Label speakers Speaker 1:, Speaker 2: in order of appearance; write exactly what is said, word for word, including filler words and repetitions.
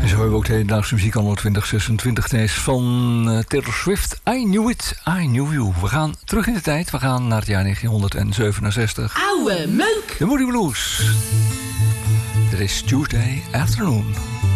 Speaker 1: En zo hebben we ook de hedendaagse muziek anno twintig zesentwintig. Deze is van uh, Taylor Swift. I Knew It, I Knew You. We gaan terug in de tijd. We gaan naar het jaar negentienhonderdzevenenzestig.
Speaker 2: Oude meuk.
Speaker 1: De Moody Blues. Dit is Tuesday Afternoon.